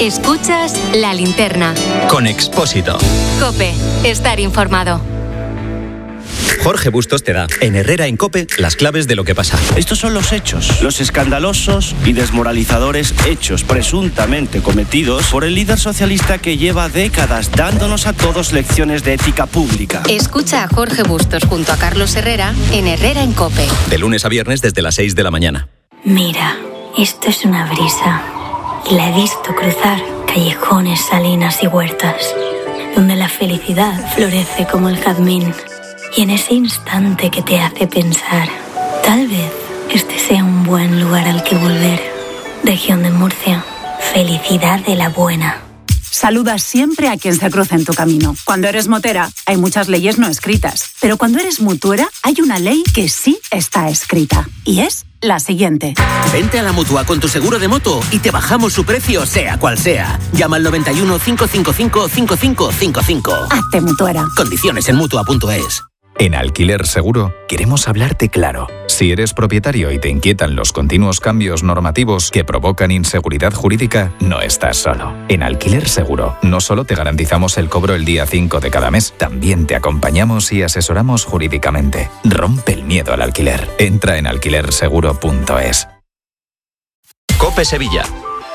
Escuchas La Linterna. Con Expósito. COPE. Estar informado. Jorge Bustos te da, en Herrera en COPE, las claves de lo que pasa. Estos son los hechos, los escandalosos y desmoralizadores hechos presuntamente cometidos por el líder socialista que lleva décadas dándonos a todos lecciones de ética pública. Escucha a Jorge Bustos junto a Carlos Herrera en Herrera en COPE. De lunes a viernes desde las 6 de la mañana. Mira, esto es una brisa. Y la he visto cruzar callejones, salinas y huertas, donde la felicidad florece como el jazmín. Y en ese instante que te hace pensar, tal vez este sea un buen lugar al que volver. Región de Murcia, felicidad de la buena. Saluda siempre a quien se cruza en tu camino. Cuando eres motera, hay muchas leyes no escritas. Pero cuando eres mutuera, hay una ley que sí está escrita. Y es la siguiente. Vente a la Mutua con tu seguro de moto y te bajamos su precio, sea cual sea. Llama al 91 555 5555. Hazte mutuera. Condiciones en Mutua.es. En Alquiler Seguro queremos hablarte claro. Si eres propietario y te inquietan los continuos cambios normativos que provocan inseguridad jurídica, no estás solo. En Alquiler Seguro no solo te garantizamos el cobro el día 5 de cada mes, también te acompañamos y asesoramos jurídicamente. Rompe el miedo al alquiler. Entra en alquilerseguro.es. COPE Sevilla.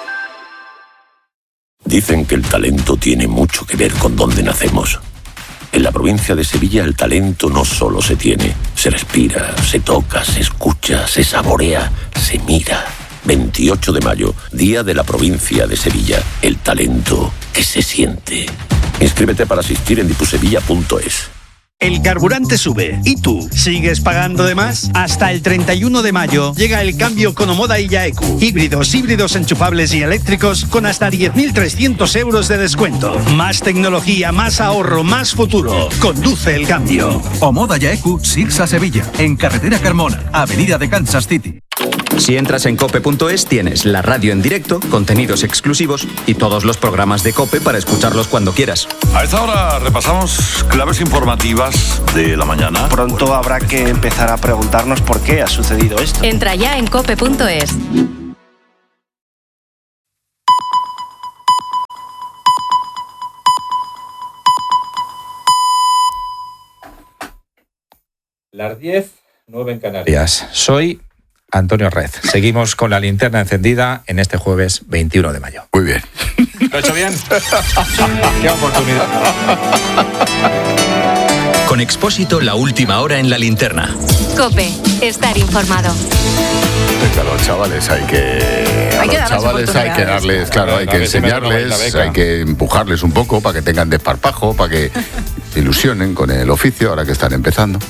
Dicen que el talento tiene mucho que ver con dónde nacemos. En la provincia de Sevilla el talento no solo se tiene, se respira, se toca, se escucha, se saborea, se mira. 28 de mayo, Día de la Provincia de Sevilla. El talento que se siente. Inscríbete para asistir en dipusevilla.es. El carburante sube. ¿Y tú? ¿Sigues pagando de más? Hasta el 31 de mayo llega el cambio con Omoda y Yaeku. Híbridos enchufables y eléctricos con hasta 10.300 euros de descuento. Más tecnología, más ahorro, más futuro. Conduce el cambio. Omoda Yaeku, Sirsa Sevilla. En Carretera Carmona, Avenida de Kansas City. Si entras en cope.es tienes la radio en directo, contenidos exclusivos y todos los programas de COPE para escucharlos cuando quieras. A esta hora repasamos claves informativas de la mañana. Pronto habrá que empezar a preguntarnos por qué ha sucedido esto. Entra ya en cope.es. Las 10:09 en Canarias. Soy Antonio Rez. Seguimos con la linterna encendida en este jueves 21 de mayo. Muy bien. ¿Lo he hecho bien? ¡Qué oportunidad! Con Expósito, la última hora en la linterna. COPE. Estar informado. A los chavales hay que darles, claro, hay que enseñarles, hay que empujarles un poco para que tengan desparpajo, para que se ilusionen con el oficio ahora que están empezando.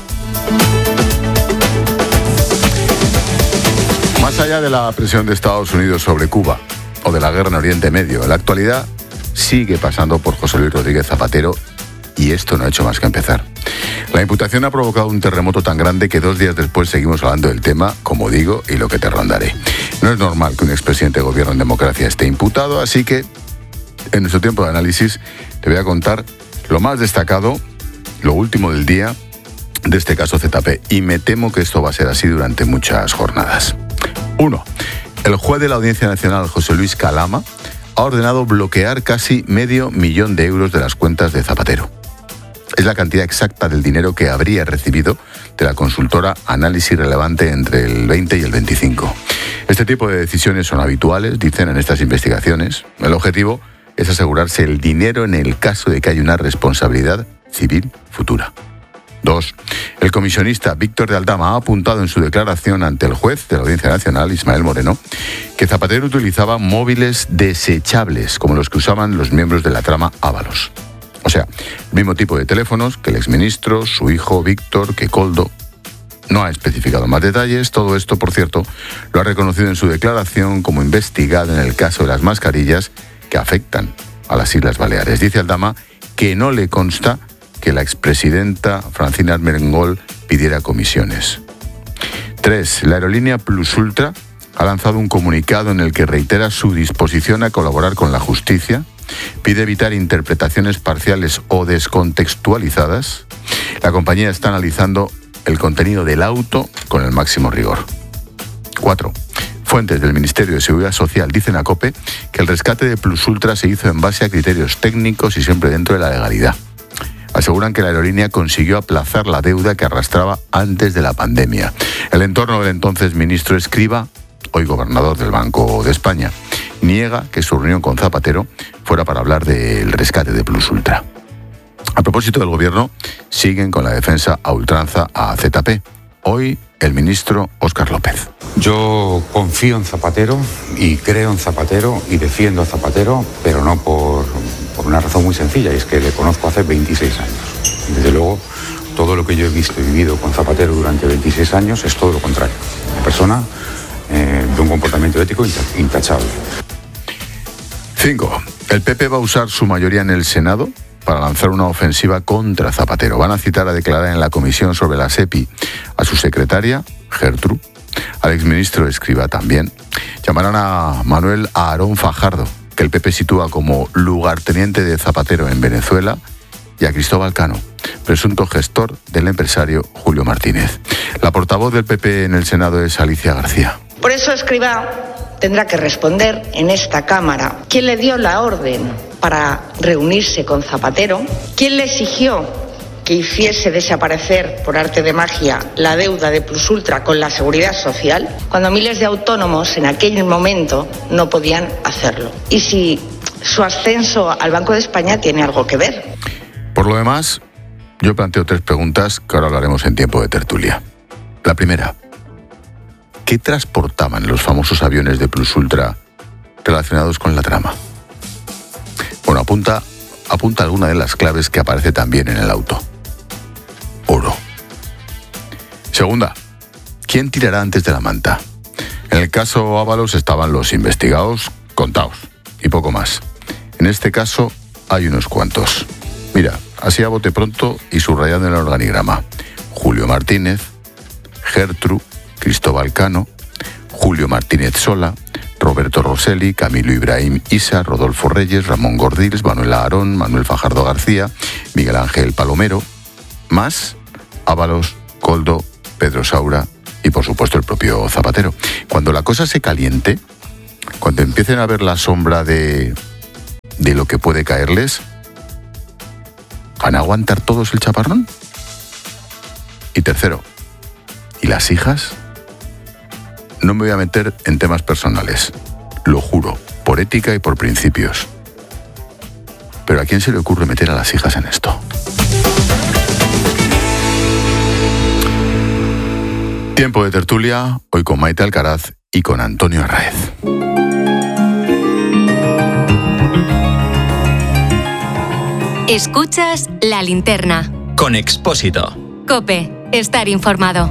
Más allá de la presión de Estados Unidos sobre Cuba o de la guerra en Oriente Medio, en la actualidad sigue pasando por José Luis Rodríguez Zapatero y esto no ha hecho más que empezar. La imputación ha provocado un terremoto tan grande que 2 días después seguimos hablando del tema, como digo, y lo que te rondaré. No es normal que un expresidente de gobierno en democracia esté imputado, así que en nuestro tiempo de análisis te voy a contar lo más destacado, lo último del día de este caso ZP, y me temo que esto va a ser así durante muchas jornadas. 1. El juez de la Audiencia Nacional, José Luis Calama, ha ordenado bloquear casi $500.000 de euros de las cuentas de Zapatero. Es la cantidad exacta del dinero que habría recibido de la consultora Análisis Relevante entre el 20 y el 25. Este tipo de decisiones son habituales, dicen en estas investigaciones. El objetivo es asegurarse el dinero en el caso de que haya una responsabilidad civil futura. 2. El comisionista Víctor de Aldama ha apuntado en su declaración ante el juez de la Audiencia Nacional, Ismael Moreno, que Zapatero utilizaba móviles desechables, como los que usaban los miembros de la trama Ábalos. O sea, el mismo tipo de teléfonos que el exministro, su hijo Víctor, que Koldo. No ha especificado más detalles. Todo esto, por cierto, lo ha reconocido en su declaración como investigado en el caso de las mascarillas que afectan a las Islas Baleares. Dice Aldama que no le consta que la expresidenta Francina Armengol pidiera comisiones. 3. La aerolínea Plus Ultra ha lanzado un comunicado en el que reitera su disposición a colaborar con la justicia, pide evitar interpretaciones parciales o descontextualizadas. La compañía está analizando el contenido del auto con el máximo rigor. 4. Fuentes del Ministerio de Seguridad Social dicen a COPE que el rescate de Plus Ultra se hizo en base a criterios técnicos y siempre dentro de la legalidad. Aseguran que la aerolínea consiguió aplazar la deuda que arrastraba antes de la pandemia. El entorno del entonces ministro Escrivá, hoy gobernador del Banco de España, niega que su reunión con Zapatero fuera para hablar del rescate de Plus Ultra. A propósito del gobierno, siguen con la defensa a ultranza a ZP. Hoy el ministro Óscar López. Yo confío en Zapatero y creo en Zapatero y defiendo a Zapatero, pero no por una razón muy sencilla, y es que le conozco hace 26 años. Desde luego, todo lo que yo he visto y vivido con Zapatero durante 26 años es todo lo contrario. Una persona de un comportamiento ético intachable. 5. El PP va a usar su mayoría en el Senado para lanzar una ofensiva contra Zapatero. Van a citar a declarar en la comisión sobre la SEPI a su secretaria, Gertrude, al exministro Escrivá también. Llamarán a Manuel Aarón Fajardo, que el PP sitúa como lugarteniente de Zapatero en Venezuela, y a Cristóbal Cano, presunto gestor del empresario Julio Martínez. La portavoz del PP en el Senado es Alicia García. Por eso Escrivá tendrá que responder en esta Cámara quién le dio la orden para reunirse con Zapatero, quién le exigió que hiciese desaparecer por arte de magia la deuda de Plus Ultra con la Seguridad Social, cuando miles de autónomos en aquel momento no podían hacerlo. Y si su ascenso al Banco de España tiene algo que ver. Por lo demás, yo planteo 3 preguntas que ahora hablaremos en tiempo de tertulia. La primera: ¿qué transportaban los famosos aviones de Plus Ultra relacionados con la trama? Bueno, apunta alguna de las claves que aparece también en el auto. Oro. Segunda, ¿quién tirará antes de la manta? En el caso Ábalos estaban los investigados contados y poco más. En este caso hay unos cuantos. Mira, así a bote pronto y subrayando en el organigrama: Julio Martínez, Gertrude, Cristóbal Cano, Julio Martínez Sola, Roberto Rosselli, Camilo Ibrahim Isa, Rodolfo Reyes, Ramón Gordils, Manuel Aarón, Manuel Fajardo García, Miguel Ángel Palomero, más Ábalos, Koldo, Pedro Saura y por supuesto el propio Zapatero. Cuando la cosa se caliente, cuando empiecen a ver la sombra de lo que puede caerles, ¿van a aguantar todos el chaparrón? Y tercero, ¿y las hijas? No me voy a meter en temas personales, lo juro, por ética y por principios. Pero ¿a quién se le ocurre meter a las hijas en esto? Tiempo de tertulia, hoy con Maite Alcaraz y con Antonio Arraez. Escuchas La Linterna. Con Expósito. COPE. Estar informado.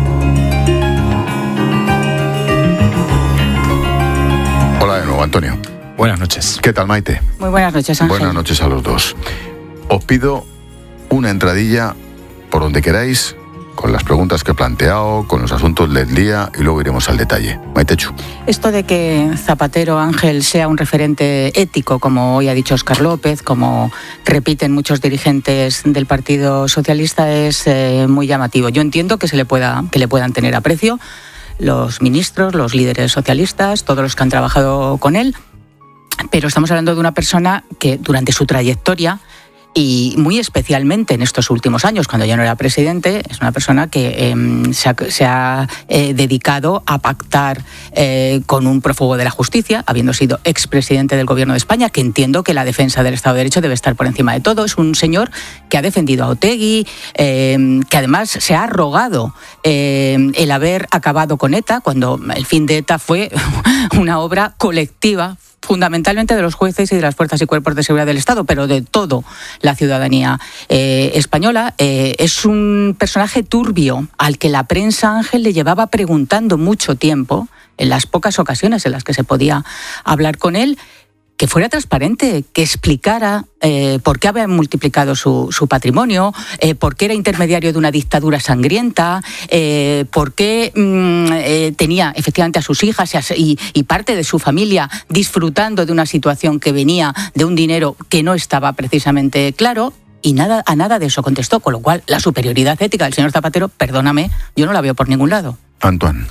Hola de nuevo, Antonio. Buenas noches. ¿Qué tal, Maite? Muy buenas noches, Ángel. Buenas noches a los dos. Os pido una entradilla por donde queráis, con las preguntas que he planteado, con los asuntos del día, y luego iremos al detalle. Maitechu. Esto de que Zapatero, Ángel, sea un referente ético, como hoy ha dicho Óscar López, como repiten muchos dirigentes del Partido Socialista, es muy llamativo. Yo entiendo que le puedan tener aprecio los ministros, los líderes socialistas, todos los que han trabajado con él, pero estamos hablando de una persona que durante su trayectoria, y muy especialmente en estos últimos años, cuando ya no era presidente, es una persona que se ha dedicado a pactar con un prófugo de la justicia, habiendo sido expresidente del Gobierno de España, que entiendo que la defensa del Estado de Derecho debe estar por encima de todo. Es un señor que ha defendido a Otegi, que además se ha arrogado el haber acabado con ETA, cuando el fin de ETA fue una obra colectiva, fundamentalmente de los jueces y de las fuerzas y cuerpos de seguridad del Estado, pero de toda la ciudadanía española. Es un personaje turbio al que la prensa, Ángel, le llevaba preguntando mucho tiempo, en las pocas ocasiones en las que se podía hablar con él, que fuera transparente, que explicara por qué había multiplicado su patrimonio, por qué era intermediario de una dictadura sangrienta, por qué tenía efectivamente a sus hijas y parte de su familia disfrutando de una situación que venía de un dinero que no estaba precisamente claro. Y a nada de eso contestó, con lo cual la superioridad ética del señor Zapatero, perdóname, yo no la veo por ningún lado. Antoine.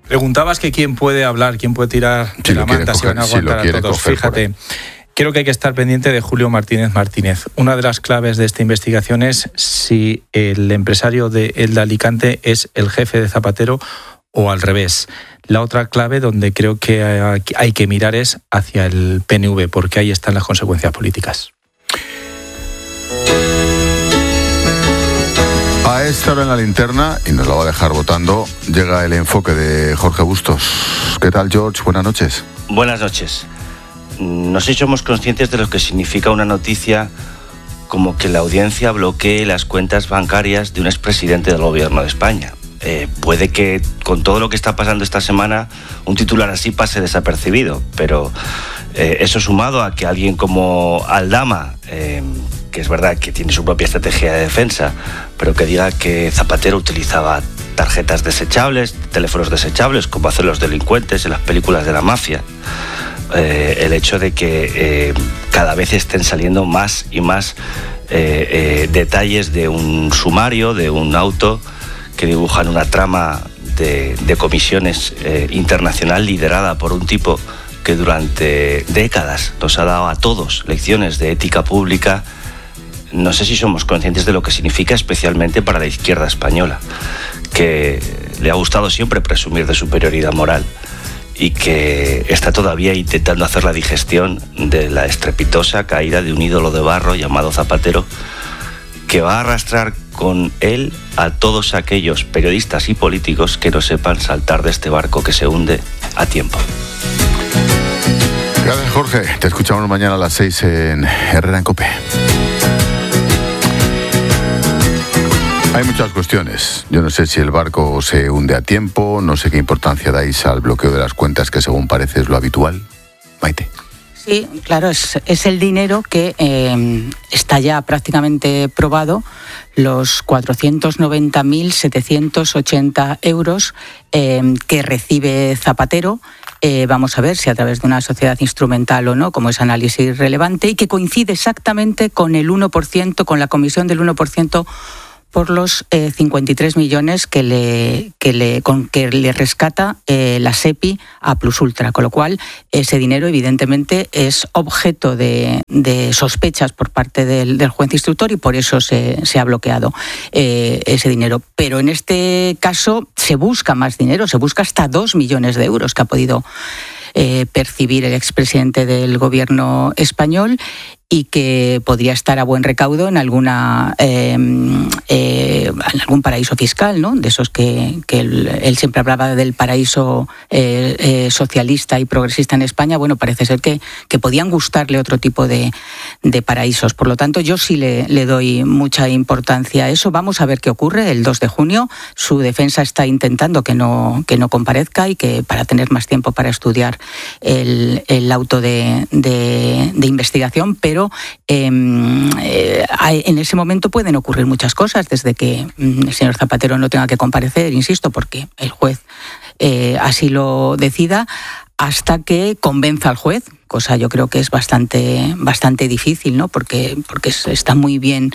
Preguntabas que quién puede hablar, quién puede tirar de la manta, si van a aguantar a todos. Fíjate, creo que hay que estar pendiente de Julio Martínez Martínez. Una de las claves de esta investigación es si el empresario de El de Alicante es el jefe de Zapatero o al revés. La otra clave donde creo que hay que mirar es hacia el PNV, porque ahí están las consecuencias políticas. A esta hora en la linterna, y nos la va a dejar votando, llega el enfoque de Jorge Bustos. ¿Qué tal, George? Buenas noches. Buenas noches. No sé si somos conscientes de lo que significa una noticia como que la audiencia bloquee las cuentas bancarias de un expresidente del gobierno de España. Puede que con todo lo que está pasando esta semana un titular así pase desapercibido, pero eso sumado a que alguien como Aldama, que es verdad que tiene su propia estrategia de defensa, pero que diga que Zapatero utilizaba tarjetas desechables, teléfonos desechables, como hacen los delincuentes en las películas de la mafia, el hecho de que cada vez estén saliendo más y más detalles de un sumario, de un auto que dibujan una trama de comisiones internacional liderada por un tipo que durante décadas nos ha dado a todos lecciones de ética pública. No sé si somos conscientes de lo que significa, especialmente para la izquierda española, que le ha gustado siempre presumir de superioridad moral y que está todavía intentando hacer la digestión de la estrepitosa caída de un ídolo de barro llamado Zapatero, que va a arrastrar con él a todos aquellos periodistas y políticos que no sepan saltar de este barco que se hunde a tiempo. Gracias, Jorge. Te escuchamos mañana a las 6 en Herrera en COPE. Hay muchas cuestiones. Yo no sé si el barco se hunde a tiempo, no sé qué importancia dais al bloqueo de las cuentas, que según parece es lo habitual. Maite. Sí, claro, es el dinero que está ya prácticamente probado, los 490.780 euros que recibe Zapatero. Vamos a ver si a través de una sociedad instrumental o no, como es análisis relevante, y que coincide exactamente con el 1%, con la comisión del 1%, por los 53 millones que le rescata la SEPI a Plus Ultra, con lo cual ese dinero evidentemente es objeto de sospechas por parte del juez instructor y por eso se ha bloqueado ese dinero. Pero en este caso se busca más dinero, se busca hasta 2 millones de euros que ha podido percibir el expresidente del gobierno español y que podría estar a buen recaudo en en algún paraíso fiscal, ¿no? De esos que él siempre hablaba del paraíso socialista y progresista en España. Bueno, parece ser que podían gustarle otro tipo de paraísos. Por lo tanto, yo sí le doy mucha importancia a eso. Vamos a ver qué ocurre el 2 de junio. Su defensa está intentando que no comparezca y que para tener más tiempo para estudiar el auto de investigación, pero en ese momento pueden ocurrir muchas cosas, desde que el señor Zapatero no tenga que comparecer, insisto, porque el juez así lo decida, hasta que convenza al juez, cosa yo creo que es bastante difícil, ¿no? Porque está muy bien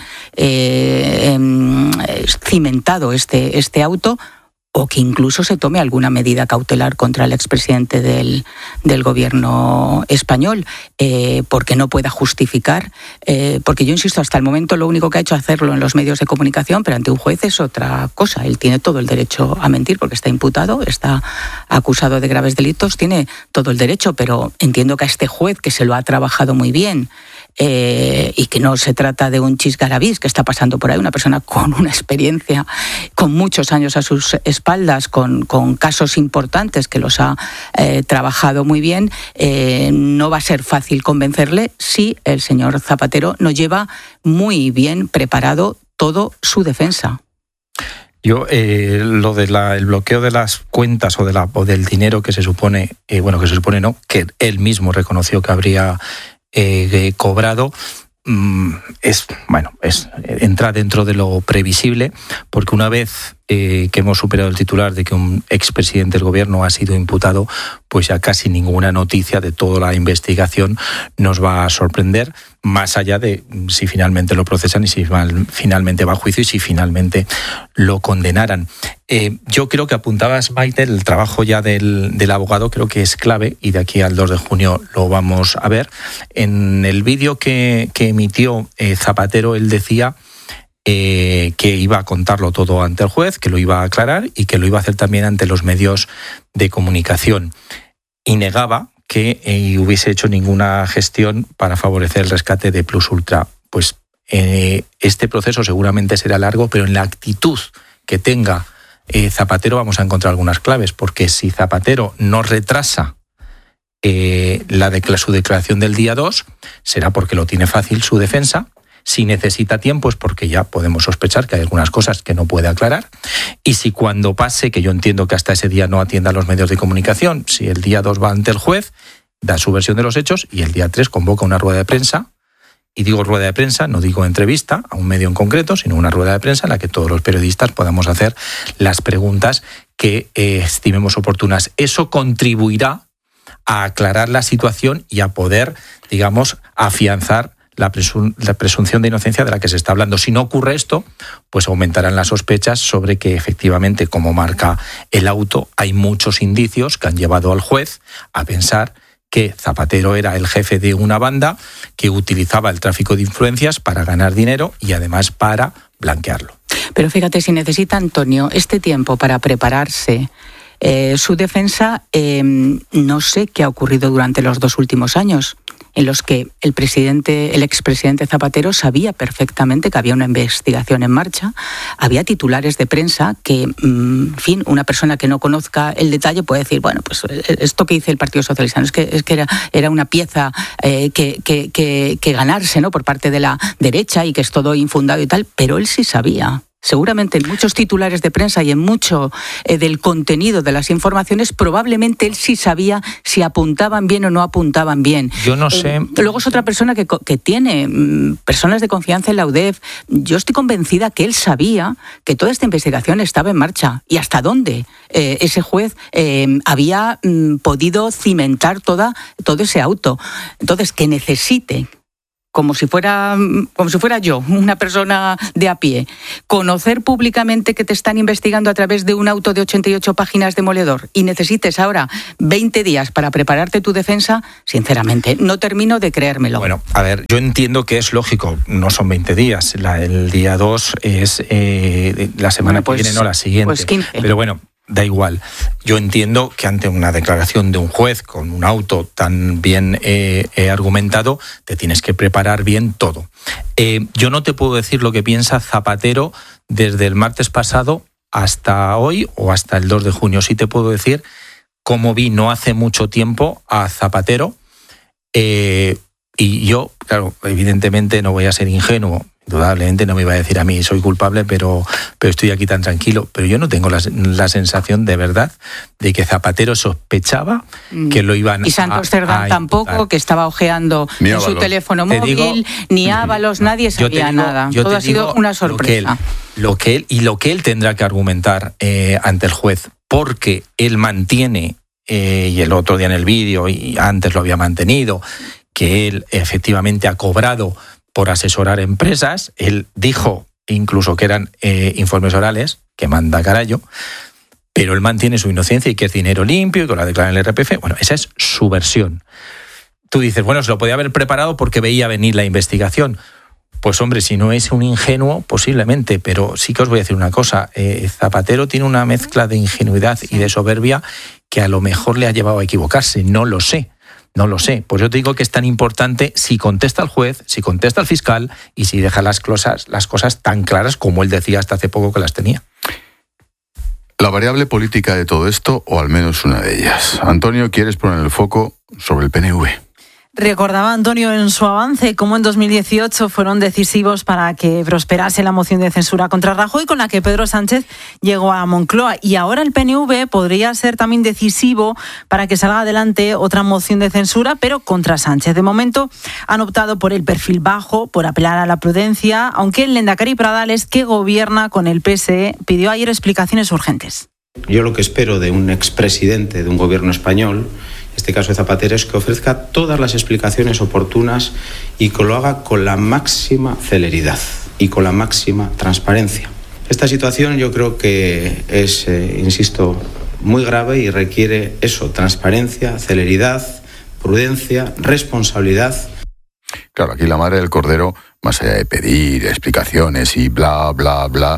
cimentado este auto, o que incluso se tome alguna medida cautelar contra el expresidente del gobierno español, porque no pueda justificar, porque yo insisto, hasta el momento lo único que ha hecho es hacerlo en los medios de comunicación, pero ante un juez es otra cosa. Él tiene todo el derecho a mentir porque está imputado, está acusado de graves delitos, tiene todo el derecho, pero entiendo que a este juez, que se lo ha trabajado muy bien, y que no se trata de un chisgarabís que está pasando por ahí, una persona con una experiencia, con muchos años a sus espaldas, con casos importantes que los ha trabajado muy bien, no va a ser fácil convencerle si el señor Zapatero no lleva muy bien preparado todo su defensa. Yo, lo del bloqueo de las cuentas o del dinero que se supone, que él mismo reconoció que habría cobrado, entra dentro de lo previsible, porque una vez que hemos superado el titular de que un expresidente del gobierno ha sido imputado, pues ya casi ninguna noticia de toda la investigación nos va a sorprender, más allá de si finalmente lo procesan y si finalmente va a juicio y si finalmente lo condenaran. Yo creo que apuntabas, Maite, el trabajo ya del abogado creo que es clave, y de aquí al 2 de junio lo vamos a ver. En el vídeo que emitió Zapatero, él decía que iba a contarlo todo ante el juez, que lo iba a aclarar y que lo iba a hacer también ante los medios de comunicación. Y negaba que hubiese hecho ninguna gestión para favorecer el rescate de Plus Ultra. Pues este proceso seguramente será largo, pero en la actitud que tenga Zapatero vamos a encontrar algunas claves, porque si Zapatero no retrasa su declaración del día 2, será porque lo tiene fácil su defensa. Si necesita tiempo es porque ya podemos sospechar que hay algunas cosas que no puede aclarar. Y si cuando pase, que yo entiendo que hasta ese día no atienda a los medios de comunicación, si el día 2 va ante el juez, da su versión de los hechos y el día 3 convoca una rueda de prensa. Y digo rueda de prensa, no digo entrevista a un medio en concreto, sino una rueda de prensa en la que todos los periodistas podamos hacer las preguntas que estimemos oportunas. Eso contribuirá a aclarar la situación y a poder, digamos, afianzar la presunción de inocencia de la que se está hablando. Si no ocurre esto, pues aumentarán las sospechas sobre que efectivamente, como marca el auto, hay muchos indicios que han llevado al juez a pensar que Zapatero era el jefe de una banda que utilizaba el tráfico de influencias para ganar dinero y además para blanquearlo. Pero fíjate, si necesita, Antonio, este tiempo para prepararse su defensa, no sé qué ha ocurrido durante los 2 últimos años, en los que el expresidente Zapatero sabía perfectamente que había una investigación en marcha, había titulares de prensa que, en fin, una persona que no conozca el detalle puede decir, bueno, pues esto que dice el Partido Socialista, ¿no? es que era una pieza que ganarse, ¿no?, por parte de la derecha y que es todo infundado y tal, pero él sí sabía. Seguramente en muchos titulares de prensa y en mucho del contenido de las informaciones, probablemente él sí sabía si apuntaban bien o no apuntaban bien. Yo no sé. Luego es otra persona que tiene personas de confianza en la UDEF. Yo estoy convencida que él sabía que toda esta investigación estaba en marcha y hasta dónde ese juez había podido cimentar todo ese auto. Entonces, que necesite, como si fuera yo, una persona de a pie, conocer públicamente que te están investigando a través de un auto de 88 páginas demoledor y necesites ahora 20 días para prepararte tu defensa, sinceramente, no termino de creérmelo. Bueno, a ver, yo entiendo que es lógico, no son 20 días, el día 2 es la semana que viene, no la siguiente. Pues 15. Pero bueno, da igual. Yo entiendo que ante una declaración de un juez con un auto tan bien argumentado, te tienes que preparar bien todo. Yo no te puedo decir lo que piensa Zapatero desde el martes pasado hasta hoy o hasta el 2 de junio. Sí te puedo decir cómo vi no hace mucho tiempo a Zapatero. Y yo, claro, evidentemente no voy a ser ingenuo. Indudablemente no me iba a decir a mí soy culpable, pero estoy aquí tan tranquilo. Pero yo no tengo la sensación de verdad de que Zapatero sospechaba que lo iban a... Y Santos Cerdán tampoco, que estaba ojeando en su teléfono móvil, ni Ábalos, nadie sabía nada. Todo ha sido una sorpresa. Lo que él tendrá que argumentar ante el juez, porque él mantiene, y el otro día en el vídeo, y antes lo había mantenido, que él efectivamente ha cobrado por asesorar empresas. Él dijo incluso que eran informes orales, que manda carallo, pero él mantiene su inocencia y que es dinero limpio y que lo declara en el RPF. Bueno, esa es su versión. Tú dices, bueno, se lo podía haber preparado porque veía venir la investigación. Pues hombre, si no es un ingenuo, posiblemente, pero sí que os voy a decir una cosa. Zapatero tiene una mezcla de ingenuidad y de soberbia que a lo mejor le ha llevado a equivocarse. No lo sé. Pues yo te digo que es tan importante si contesta el juez, si contesta el fiscal y si deja las cosas tan claras como él decía hasta hace poco que las tenía. La variable política de todo esto, o al menos una de ellas. Antonio, ¿quieres poner el foco sobre el PNV? Recordaba Antonio en su avance cómo en 2018 fueron decisivos para que prosperase la moción de censura contra Rajoy, con la que Pedro Sánchez llegó a Moncloa. Y ahora el PNV podría ser también decisivo para que salga adelante otra moción de censura, pero contra Sánchez. De momento han optado por el perfil bajo, por apelar a la prudencia, aunque el lehendakari Pradales, que gobierna con el PSE, pidió ayer explicaciones urgentes. Yo lo que espero de un expresidente de un gobierno español, en este caso de Zapatero, es que ofrezca todas las explicaciones oportunas y que lo haga con la máxima celeridad y con la máxima transparencia. Esta situación yo creo que es, insisto, muy grave y requiere eso, transparencia, celeridad, prudencia, responsabilidad. Claro, aquí la madre del cordero, más allá de pedir explicaciones y bla, bla, bla,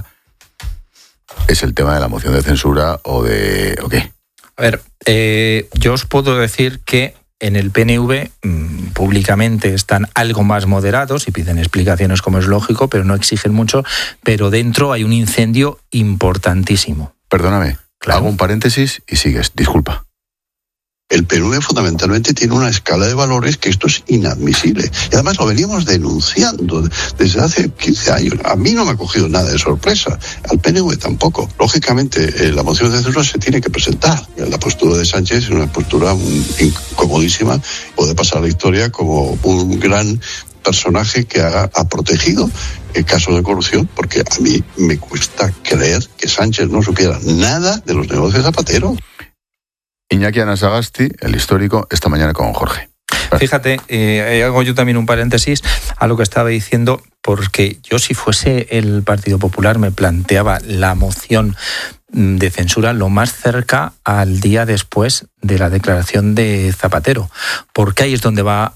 es el tema de la moción de censura o qué. A ver, yo os puedo decir que en el PNV públicamente están algo más moderados y piden explicaciones, como es lógico, pero no exigen mucho, pero dentro hay un incendio importantísimo. Perdóname, claro. Hago un paréntesis y sigues, disculpa. El PNV fundamentalmente tiene una escala de valores que esto es inadmisible. Y además lo veníamos denunciando desde hace 15 años. A mí no me ha cogido nada de sorpresa, al PNV tampoco. Lógicamente, la moción de censura se tiene que presentar. La postura de Sánchez es una postura incomodísima. Puede pasar a la historia como un gran personaje que ha protegido casos de corrupción, porque a mí me cuesta creer que Sánchez no supiera nada de los negocios de Zapatero. Iñaki Anasagasti, el histórico, esta mañana con Jorge. Fíjate, hago yo también un paréntesis a lo que estaba diciendo, porque yo, si fuese el Partido Popular, me planteaba la moción de censura lo más cerca al día después de la declaración de Zapatero, porque ahí es donde va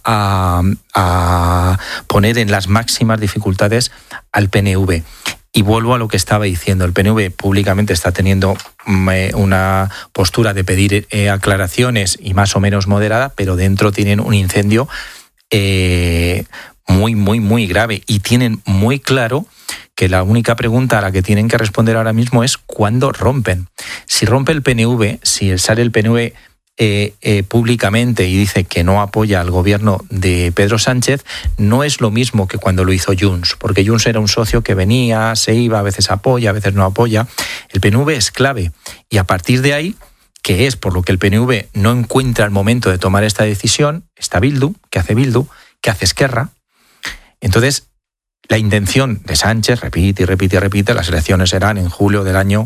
a poner en las máximas dificultades al PNV. Y vuelvo a lo que estaba diciendo, el PNV públicamente está teniendo una postura de pedir aclaraciones y más o menos moderada, pero dentro tienen un incendio muy, muy, muy grave y tienen muy claro que la única pregunta a la que tienen que responder ahora mismo es ¿cuándo rompen? Si rompe el PNV, si sale el PNV públicamente y dice que no apoya al gobierno de Pedro Sánchez, no es lo mismo que cuando lo hizo Junts, porque Junts era un socio que venía, se iba, a veces apoya, a veces no apoya. El PNV es clave y a partir de ahí, que es por lo que el PNV no encuentra el momento de tomar esta decisión, está Bildu, que hace Esquerra. Entonces, la intención de Sánchez, repite, las elecciones serán en julio del año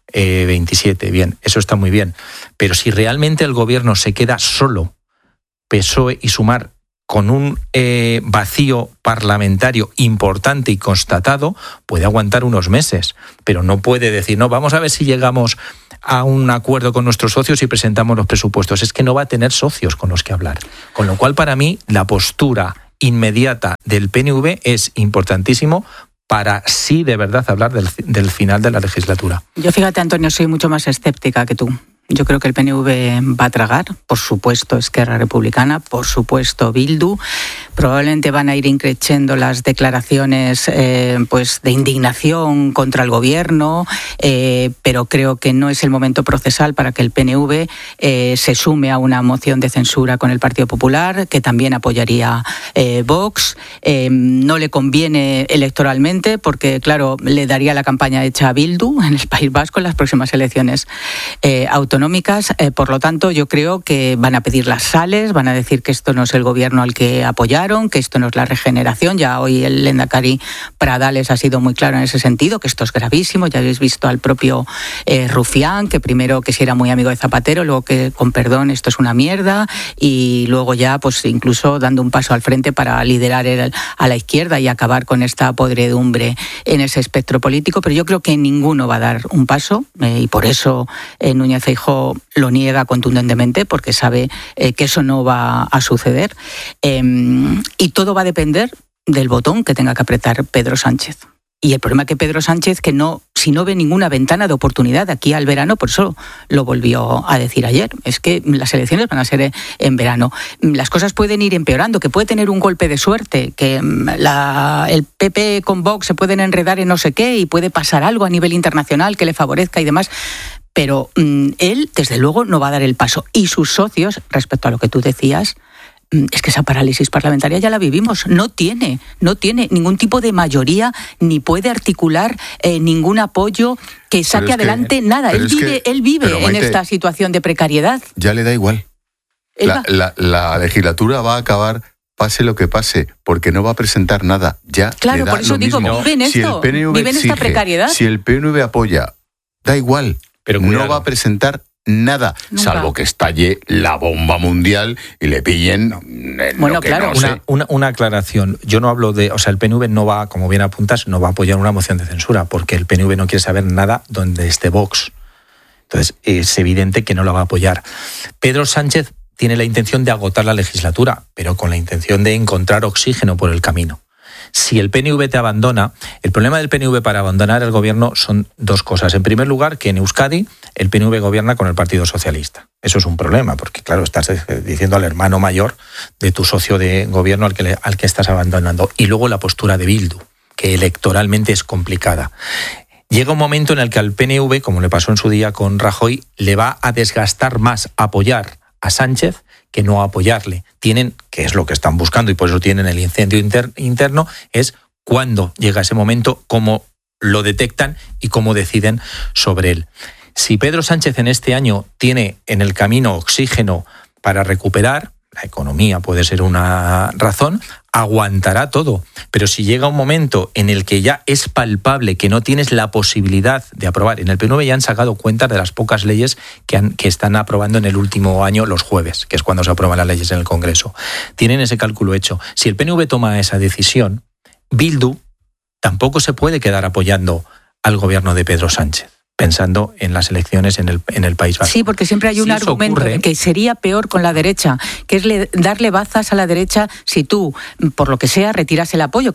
27, bien, eso está muy bien, pero si realmente el gobierno se queda solo, PSOE y Sumar, con un vacío parlamentario importante y constatado, puede aguantar unos meses, pero no puede decir, no, vamos a ver si llegamos a un acuerdo con nuestros socios y presentamos los presupuestos. Es que no va a tener socios con los que hablar. Con lo cual, para mí, la postura inmediata del PNV es importantísimo para sí de verdad hablar del final de la legislatura. Yo, fíjate, Antonio, soy mucho más escéptica que tú. Yo creo que el PNV va a tragar, por supuesto Esquerra Republicana, por supuesto Bildu. Probablemente van a ir increciendo las declaraciones pues de indignación contra el gobierno, pero creo que no es el momento procesal para que el PNV se sume a una moción de censura con el Partido Popular, que también apoyaría Vox. No le conviene electoralmente porque, claro, le daría la campaña hecha a Bildu en el País Vasco en las próximas elecciones autonómicas. Por lo tanto, yo creo que van a pedir las sales, van a decir que esto no es el gobierno al que apoyaron, que esto no es la regeneración. Ya hoy el lehendakari Pradales ha sido muy claro en ese sentido, que esto es gravísimo. Ya habéis visto al propio Rufián, que primero que si era muy amigo de Zapatero, luego que con perdón esto es una mierda, y luego ya pues incluso dando un paso al frente para liderar a la izquierda y acabar con esta podredumbre en ese espectro político. Pero yo creo que ninguno va a dar un paso y por eso Núñez Feijóo lo niega contundentemente, porque sabe que eso no va a suceder, y todo va a depender del botón que tenga que apretar Pedro Sánchez. Y el problema es que Pedro Sánchez, si no ve ninguna ventana de oportunidad de aquí al verano, por eso lo volvió a decir ayer, es que las elecciones van a ser en verano. Las cosas pueden ir empeorando, que puede tener un golpe de suerte, que el PP con Vox se pueden enredar en no sé qué y puede pasar algo a nivel internacional que le favorezca y demás. Pero él, desde luego, no va a dar el paso. Y sus socios, respecto a lo que tú decías, es que esa parálisis parlamentaria ya la vivimos. No tiene ningún tipo de mayoría, ni puede articular ningún apoyo que saque adelante nada. Él vive en esta situación de precariedad. Ya le da igual. La legislatura va a acabar, pase lo que pase, porque no va a presentar nada. Ya claro, le da por eso lo digo, mismo. vive en esto, vive en esta precariedad. Si el PNV apoya, da igual, pero no va a presentar nada, nunca, salvo que estalle la bomba mundial y le pillen. Bueno, claro, una aclaración. Yo no hablo de, o sea, el PNV no va, como bien apuntas, no va a apoyar una moción de censura, porque el PNV no quiere saber nada donde esté Vox. Entonces, es evidente que no la va a apoyar. Pedro Sánchez tiene la intención de agotar la legislatura, pero con la intención de encontrar oxígeno por el camino. Si el PNV te abandona, el problema del PNV para abandonar el gobierno son dos cosas. En primer lugar, que en Euskadi el PNV gobierna con el Partido Socialista. Eso es un problema, porque claro, estás diciendo al hermano mayor de tu socio de gobierno al que estás abandonando. Y luego la postura de Bildu, que electoralmente es complicada. Llega un momento en el que al PNV, como le pasó en su día con Rajoy, le va a desgastar más apoyar a Sánchez que no apoyarle. Tienen, que es lo que están buscando y por eso tienen el incendio interno, es cuándo llega ese momento, cómo lo detectan y cómo deciden sobre él. Si Pedro Sánchez en este año tiene en el camino oxígeno para recuperar, la economía puede ser una razón, aguantará todo. Pero si llega un momento en el que ya es palpable que no tienes la posibilidad de aprobar, en el PNV ya han sacado cuenta de las pocas leyes que están aprobando en el último año los jueves, que es cuando se aprueban las leyes en el Congreso. Tienen ese cálculo hecho. Si el PNV toma esa decisión, Bildu tampoco se puede quedar apoyando al gobierno de Pedro Sánchez, pensando en las elecciones en el País Vasco. Sí, porque siempre hay un argumento de que sería peor con la derecha, que es darle bazas a la derecha si tú, por lo que sea, retiras el apoyo,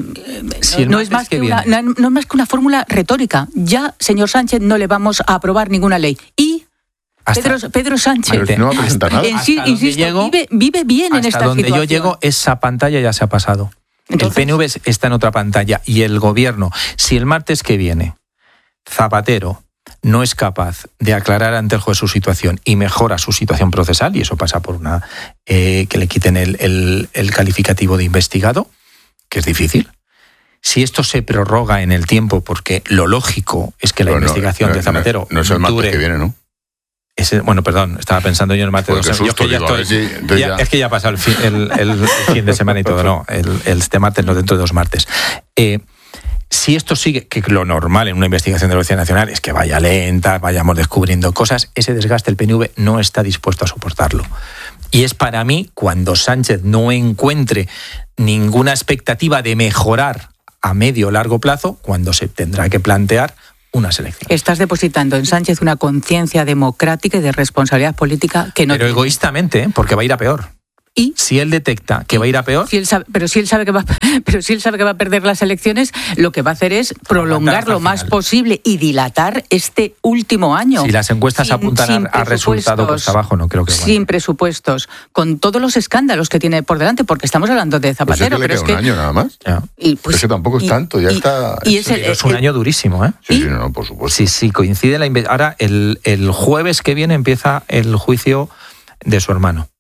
no es más que una fórmula retórica. Ya, señor Sánchez, no le vamos a aprobar ninguna ley. Y Pedro Sánchez, no va a presentar nada. En sí, insisto, vive bien en esta situación. Hasta donde yo llego, esa pantalla ya se ha pasado. Entonces, el PNV está en otra pantalla y el gobierno, si el martes que viene Zapatero no es capaz de aclarar ante el juez su situación y mejora su situación procesal, y eso pasa por que le quiten el calificativo de investigado, que es difícil. Si esto se prorroga en el tiempo, porque lo lógico es que la investigación de Zapatero no es el martes que viene, ¿no? Bueno, perdón, estaba pensando yo en el martes. Es que ya ha pasado el fin de semana y todo, no. Este martes, no, dentro de 2 martes. Si esto sigue, que lo normal en una investigación de la Policía Nacional es que vaya lenta, vayamos descubriendo cosas, ese desgaste el PNV no está dispuesto a soportarlo. Y es para mí, cuando Sánchez no encuentre ninguna expectativa de mejorar a medio o largo plazo, cuando se tendrá que plantear unas elecciones. Estás depositando en Sánchez una conciencia democrática y de responsabilidad política que no Pero tiene. Egoístamente, porque va a ir a peor. ¿Y? Si él detecta que va a ir a peor... Pero si él sabe que va a perder las elecciones, lo que va a hacer es prolongar lo más posible y dilatar este último año. Si las encuestas apuntan a resultado pues abajo, no creo que aguante. Sin presupuestos, con todos los escándalos que tiene por delante, porque estamos hablando de Zapatero. Pues es que le queda un año nada más. Pues, es que tampoco es tanto, ya está... Es un año durísimo, ¿eh? Sí, no, por supuesto. Sí, coincide la investigación. Ahora, el jueves que viene empieza el juicio de su hermano.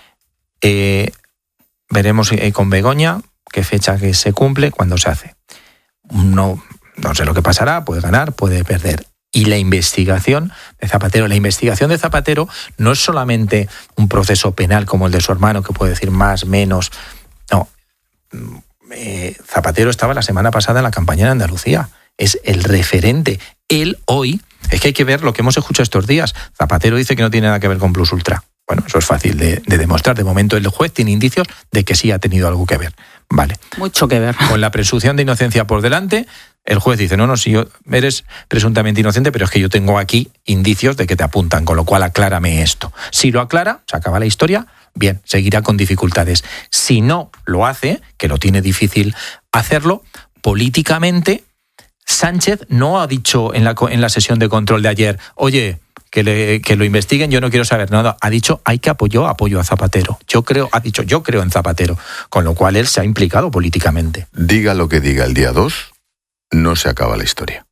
Veremos con Begoña qué fecha que se cumple, cuándo se hace. No sé lo que pasará, puede ganar, puede perder. Y la investigación de Zapatero no es solamente un proceso penal como el de su hermano, que puede decir más, menos. No. Zapatero estaba la semana pasada en la campaña en Andalucía. Es el referente. Él hoy, es que hay que ver lo que hemos escuchado estos días. Zapatero dice que no tiene nada que ver con Plus Ultra. Bueno, eso es fácil de demostrar. De momento el juez tiene indicios de que sí ha tenido algo que ver. Vale. Mucho que ver. Con la presunción de inocencia por delante, el juez dice, no, si eres presuntamente inocente, pero es que yo tengo aquí indicios de que te apuntan, con lo cual aclárame esto. Si lo aclara, se acaba la historia, bien, seguirá con dificultades. Si no lo hace, que lo tiene difícil hacerlo, políticamente, Sánchez no ha dicho en la sesión de control de ayer, oye, que lo investiguen, yo no quiero saber nada. Ha dicho, hay que apoyo a Zapatero. Yo creo en Zapatero, con lo cual él se ha implicado políticamente. Diga lo que diga el día 2, no se acaba la historia.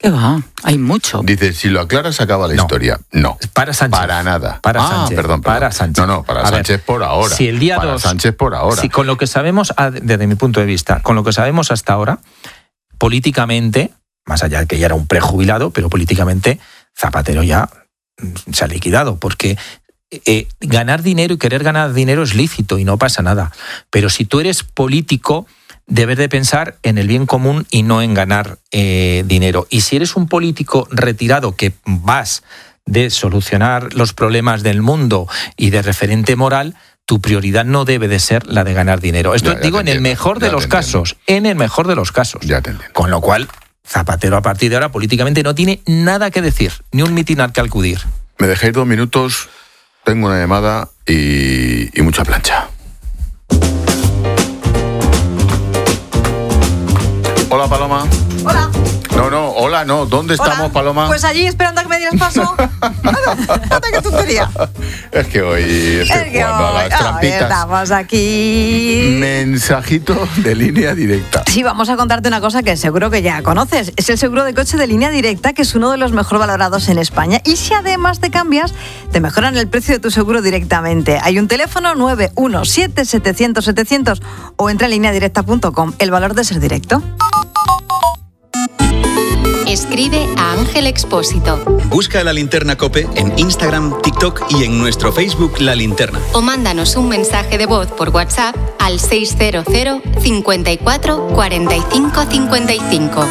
¿Qué va? Hay mucho. Dice, si lo aclaras acaba la historia. No. Para Sánchez. Para nada. Sánchez. Perdón. Para Sánchez. No, para Sánchez por ahora. Si el día para 2, Sánchez por ahora. Si con lo que sabemos, desde mi punto de vista, con lo que sabemos hasta ahora, políticamente, más allá de que ya era un prejubilado, pero políticamente Zapatero ya se ha liquidado, porque ganar dinero y querer ganar dinero es lícito y no pasa nada. Pero si tú eres político, debes de pensar en el bien común y no en ganar dinero. Y si eres un político retirado que vas de solucionar los problemas del mundo y de referente moral, tu prioridad no debe de ser la de ganar dinero. Esto digo en el mejor de los casos. En el mejor de los casos. Ya te entiendo. Con lo cual, Zapatero a partir de ahora políticamente no tiene nada que decir, ni un mitin al que acudir. Me dejáis 2 minutos, tengo una llamada y mucha plancha. Hola, Paloma. Hola. Hola, no. ¿Dónde estamos, Paloma? Pues allí, esperando a que me dieras paso. ¡Anda, qué tontería! Es que hoy estoy jugando a las trampitas. Estamos aquí. Mensajito de Línea Directa. Sí, vamos a contarte una cosa que seguro que ya conoces. Es el seguro de coche de Línea Directa, que es uno de los mejor valorados en España. Y si además te cambias, te mejoran el precio de tu seguro directamente. Hay un teléfono 917-700-700 o entra en lineadirecta.com. El valor de ser directo. Escribe a Ángel Expósito. Busca La Linterna COPE en Instagram, TikTok y en nuestro Facebook La Linterna. O mándanos un mensaje de voz por WhatsApp al 600 54 45 55.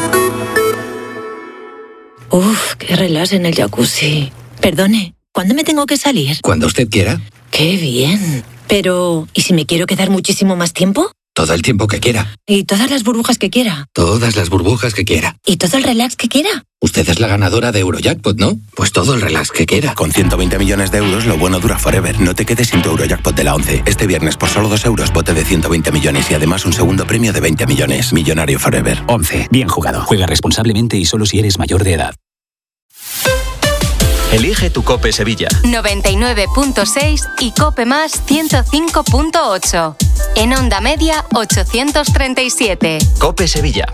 Uf, qué relax en el jacuzzi. Perdone, ¿cuándo me tengo que salir? Cuando usted quiera. ¡Qué bien! Pero, ¿y si me quiero quedar muchísimo más tiempo? Todo el tiempo que quiera. ¿Y todas las burbujas que quiera? Todas las burbujas que quiera. ¿Y todo el relax que quiera? Usted es la ganadora de Eurojackpot, ¿no? Pues todo el relax que quiera. Con 120 millones de euros, lo bueno dura forever. No te quedes sin tu Eurojackpot de la 11. Este viernes, por solo 2 euros, bote de 120 millones y además un segundo premio de 20 millones. Millonario forever. 11. Bien jugado. Juega responsablemente y solo si eres mayor de edad. Elige tu COPE Sevilla. 99.6 y COPE Más 105.8. En onda media 837. COPE Sevilla.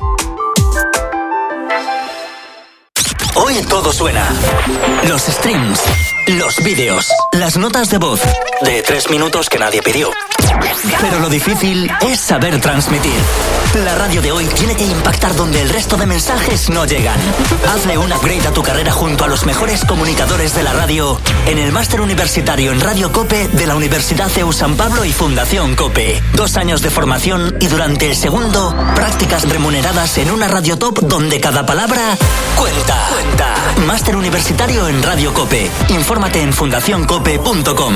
Hoy todo suena. Los streams, los vídeos, las notas de voz de 3 minutos que nadie pidió. Pero lo difícil es saber transmitir. La radio de hoy tiene que impactar donde el resto de mensajes no llegan. Hazle un upgrade a tu carrera junto a los mejores comunicadores de la radio en el máster universitario en Radio COPE de la Universidad CEU San Pablo y Fundación COPE. 2 años de formación y durante el segundo, prácticas remuneradas en una radio top donde cada palabra cuenta. Máster universitario en Radio COPE. Infórmate en fundacioncope.com.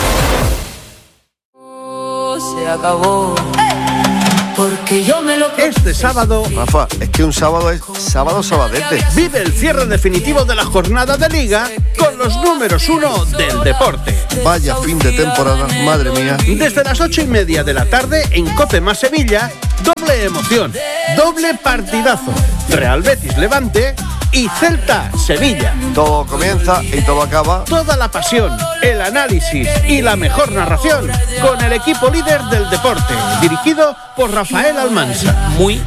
Se acabó. Porque yo me lo... Este sábado... Rafa, es que un sábado es sábado sabadete. Vive el cierre definitivo de la jornada de Liga con los números 1 del deporte. Vaya fin de temporada, madre mía. Desde las 8:30 de la tarde en COPE Más Sevilla, doble emoción, doble partidazo. Real Betis Levante y Celta Sevilla. Todo comienza y todo acaba. Toda la pasión, el análisis y la mejor narración con el equipo líder del deporte, dirigido por Rafael Almansa. Muy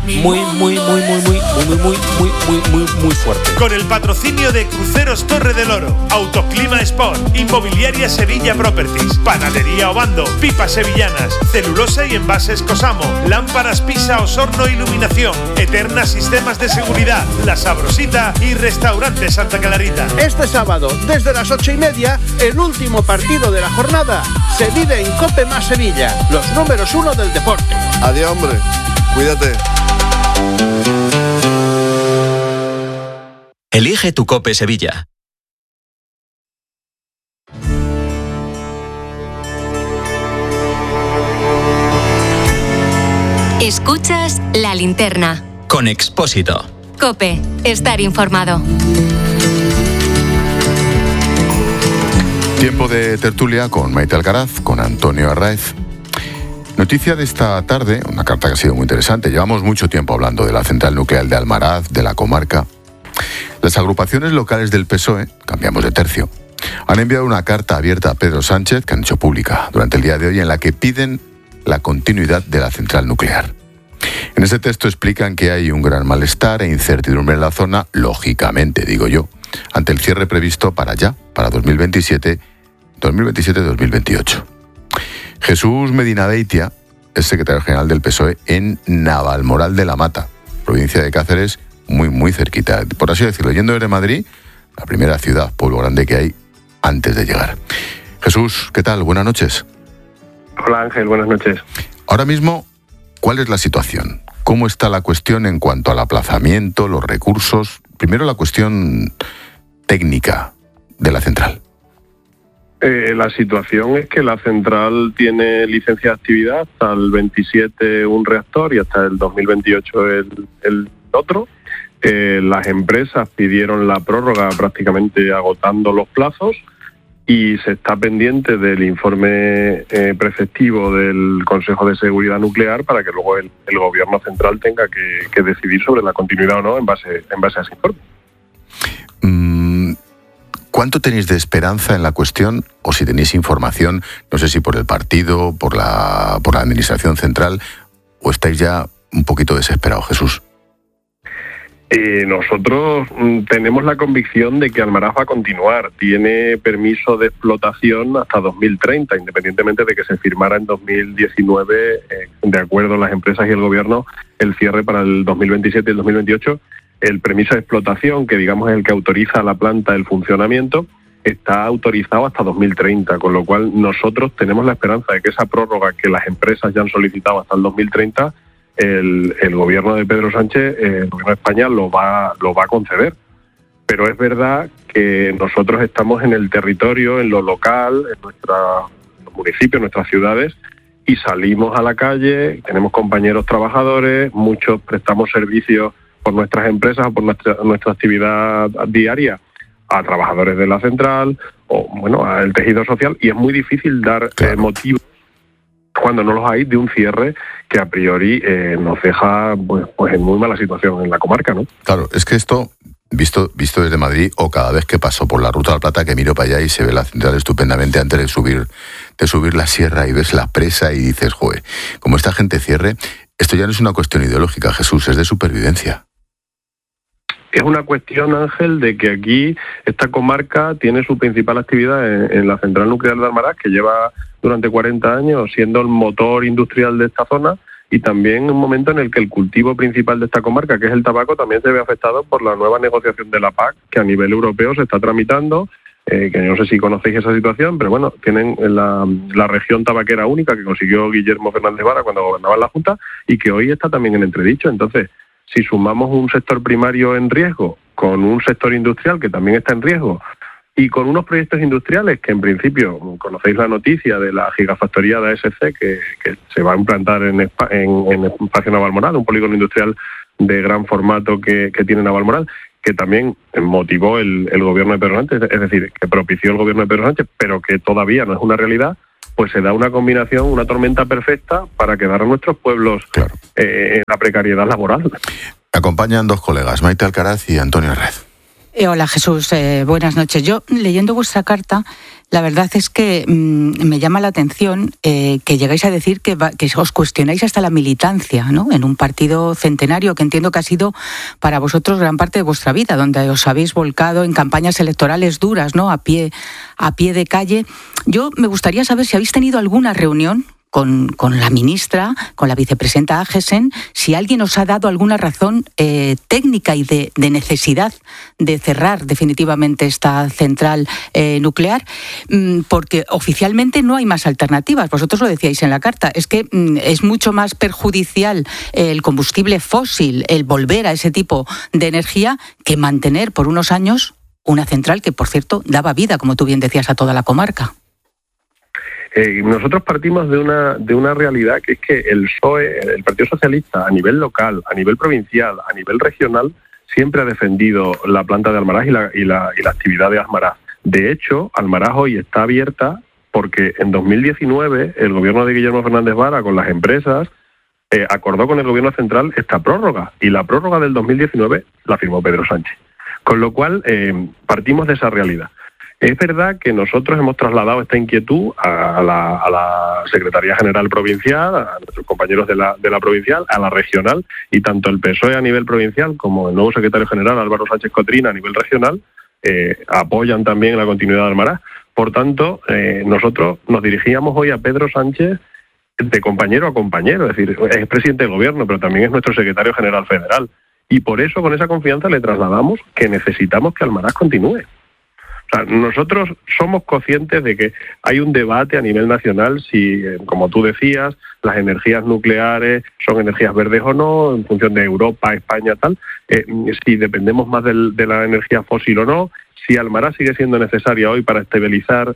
fuerte. Con el patrocinio de Cruceros Torre del Oro, Autoclima Sport, Inmobiliaria Sevilla Properties, Panadería Obando, Pipas Sevillanas, Celulosa y Envases Cosamo, Lámparas Pisa Osorno Iluminación, Eterna Sistemas de Seguridad, La Sabrosita y Restaurante Santa Clarita. Este sábado, desde las 8:30, el último partido de la jornada se vive en COPE Más Sevilla, los números 1 del deporte. Adiós, hombre. Cuídate. Elige tu COPE Sevilla. Escuchas La Linterna. Con Expósito. COPE. Estar informado. Tiempo de tertulia con Maite Alcaraz, con Antonio Arraez. Noticia de esta tarde, una carta que ha sido muy interesante. Llevamos mucho tiempo hablando de la central nuclear de Almaraz, de la comarca. Las agrupaciones locales del PSOE, cambiamos de tercio, han enviado una carta abierta a Pedro Sánchez, que han hecho pública durante el día de hoy, en la que piden la continuidad de la central nuclear. En En ese texto explican que hay un gran malestar e incertidumbre en la zona, lógicamente, digo yo, ante el cierre previsto para 2027-2028. Jesús Medina Beitia es secretario general del PSOE en Navalmoral de la Mata, provincia de Cáceres, muy cerquita, por así decirlo, yendo desde Madrid, la primera ciudad, pueblo grande que hay antes de llegar. Jesús, ¿qué tal? Buenas noches. Hola Ángel, buenas noches. Ahora mismo, ¿cuál es la situación? ¿Cómo está la cuestión en cuanto al aplazamiento, los recursos? Primero la cuestión técnica de la central. La situación es que la central tiene licencia de actividad hasta el 27 un reactor y hasta el 2028 el otro. Las empresas pidieron la prórroga prácticamente agotando los plazos y se está pendiente del informe preceptivo del Consejo de Seguridad Nuclear para que luego el Gobierno central tenga que decidir sobre la continuidad o no en base a ese informe. ¿Cuánto tenéis de esperanza en la cuestión? O si tenéis información, no sé si por el partido, por la administración central, o estáis ya un poquito desesperados, Jesús. Nosotros tenemos la convicción de que Almaraz va a continuar. Tiene permiso de explotación hasta 2030, independientemente de que se firmara en 2019, de acuerdo a las empresas y el Gobierno, el cierre para el 2027 y el 2028. El permiso de explotación, que digamos es el que autoriza a la planta el funcionamiento, está autorizado hasta 2030, con lo cual nosotros tenemos la esperanza de que esa prórroga que las empresas ya han solicitado hasta el 2030, el gobierno de Pedro Sánchez, el gobierno de España lo va a conceder. Pero es verdad que nosotros estamos en el territorio, en lo local, en nuestros municipios, en nuestras ciudades, y salimos a la calle, tenemos compañeros trabajadores, muchos prestamos servicios por nuestras empresas o por nuestra actividad diaria a trabajadores de la central o al tejido social, y es muy difícil dar motivos cuando no los hay de un cierre que a priori nos deja pues en muy mala situación en la comarca, ¿no? Claro, es que esto, visto desde Madrid, o cada vez que paso por la Ruta de la Plata, que miro para allá y se ve la central estupendamente antes de subir la sierra y ves la presa y dices, joder, como esta gente cierre, esto ya no es una cuestión ideológica, Jesús, es de supervivencia. Es una cuestión, Ángel, de que aquí esta comarca tiene su principal actividad en la central nuclear de Almaraz, que lleva durante 40 años siendo el motor industrial de esta zona, y también un momento en el que el cultivo principal de esta comarca, que es el tabaco, también se ve afectado por la nueva negociación de la PAC, que a nivel europeo se está tramitando, que no sé si conocéis esa situación, pero bueno, tienen la región tabaquera única que consiguió Guillermo Fernández Vara cuando gobernaba en la Junta, y que hoy está también en entredicho. Entonces, si sumamos un sector primario en riesgo con un sector industrial que también está en riesgo y con unos proyectos industriales que en principio, conocéis la noticia de la gigafactoría de ASC que se va a implantar en Espacio Navalmoral, un polígono industrial de gran formato que tiene Navalmoral, que también motivó el gobierno de Pedro Sánchez, es decir, que propició el gobierno de Pedro Sánchez, pero que todavía no es una realidad, pues se da una combinación, una tormenta perfecta para quedar a nuestros pueblos en la precariedad laboral. Me acompañan dos colegas, Maite Alcaraz y Antonio Herrez. Hola Jesús, buenas noches. Yo, leyendo vuestra carta, la verdad es que me llama la atención que llegáis a decir que os cuestionáis hasta la militancia, ¿no? En un partido centenario que entiendo que ha sido para vosotros gran parte de vuestra vida, donde os habéis volcado en campañas electorales duras, ¿no? A pie de calle. Yo me gustaría saber si habéis tenido alguna reunión con la ministra, con la vicepresidenta Agesen, si alguien os ha dado alguna razón técnica y de necesidad de cerrar definitivamente esta central nuclear, porque oficialmente no hay más alternativas. Vosotros lo decíais en la carta, es que es mucho más perjudicial el combustible fósil, el volver a ese tipo de energía, que mantener por unos años una central que, por cierto, daba vida, como tú bien decías, a toda la comarca. Nosotros partimos de una realidad, que es que el PSOE, el Partido Socialista, a nivel local, a nivel provincial, a nivel regional, siempre ha defendido la planta de Almaraz y la actividad de Almaraz. De hecho, Almaraz hoy está abierta porque en 2019 el gobierno de Guillermo Fernández Vara con las empresas acordó con el gobierno central esta prórroga, y la prórroga del 2019 la firmó Pedro Sánchez. Con lo cual partimos de esa realidad. Es verdad que nosotros hemos trasladado esta inquietud a la Secretaría General Provincial, a nuestros compañeros de la provincial, a la regional, y tanto el PSOE a nivel provincial como el nuevo secretario general, Álvaro Sánchez Cotrina, a nivel regional, apoyan también la continuidad de Almaraz. Por tanto, nosotros nos dirigíamos hoy a Pedro Sánchez de compañero a compañero, es decir, es presidente del gobierno, pero también es nuestro secretario general federal. Y por eso, con esa confianza, le trasladamos que necesitamos que Almaraz continúe. O sea, nosotros somos conscientes de que hay un debate a nivel nacional si, como tú decías, las energías nucleares son energías verdes o no, en función de Europa, España, tal, si dependemos más de la energía fósil o no, si Almaraz sigue siendo necesaria hoy para estabilizar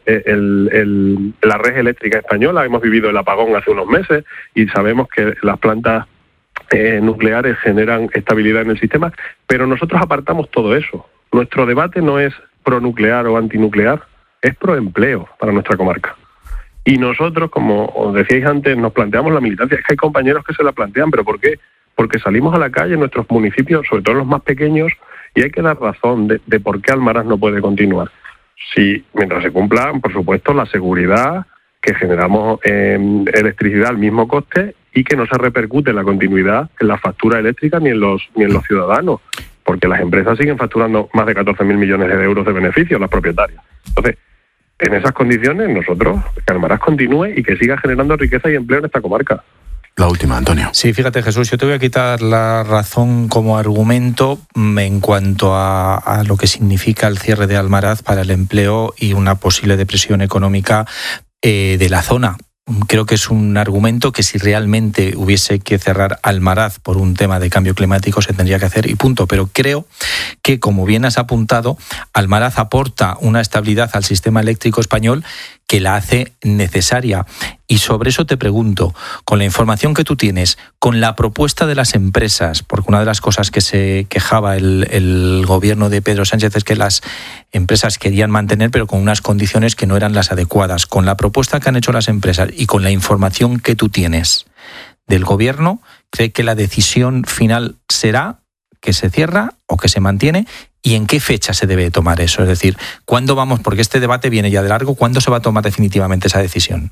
la red eléctrica española. Hemos vivido el apagón hace unos meses y sabemos que las plantas nucleares generan estabilidad en el sistema, pero nosotros apartamos todo eso. Nuestro debate no es pronuclear o antinuclear, es proempleo para nuestra comarca. Y nosotros, como os decíais antes, nos planteamos la militancia. Es que hay compañeros que se la plantean, ¿pero por qué? Porque salimos a la calle en nuestros municipios, sobre todo los más pequeños, y hay que dar razón de por qué Almaraz no puede continuar. Sí, mientras se cumpla, por supuesto, la seguridad, que generamos electricidad al mismo coste y que no se repercute la continuidad en la factura eléctrica ni en los ciudadanos, porque las empresas siguen facturando más de 14.000 millones de euros de beneficios, las propietarias. Entonces, en esas condiciones, nosotros, que Almaraz continúe y que siga generando riqueza y empleo en esta comarca. La última, Antonio. Sí, fíjate, Jesús, yo te voy a quitar la razón como argumento en cuanto a lo que significa el cierre de Almaraz para el empleo y una posible depresión económica de la zona. Creo que es un argumento que si realmente hubiese que cerrar Almaraz por un tema de cambio climático se tendría que hacer y punto. Pero creo que, como bien has apuntado, Almaraz aporta una estabilidad al sistema eléctrico español que la hace necesaria. Y sobre eso te pregunto, con la información que tú tienes, con la propuesta de las empresas, porque una de las cosas que se quejaba el gobierno de Pedro Sánchez es que las empresas querían mantener, pero con unas condiciones que no eran las adecuadas. Con la propuesta que han hecho las empresas y con la información que tú tienes del gobierno, ¿cree que la decisión final será que se cierra o que se mantiene? ¿Y en qué fecha se debe tomar eso? Es decir, ¿cuándo vamos? Porque este debate viene ya de largo. ¿Cuándo se va a tomar definitivamente esa decisión?